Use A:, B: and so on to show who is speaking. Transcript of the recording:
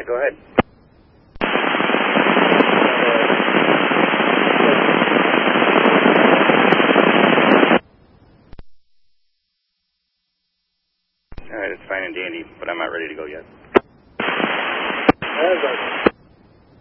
A: go ahead. Alright, it's fine and dandy, but I'm not ready to go yet.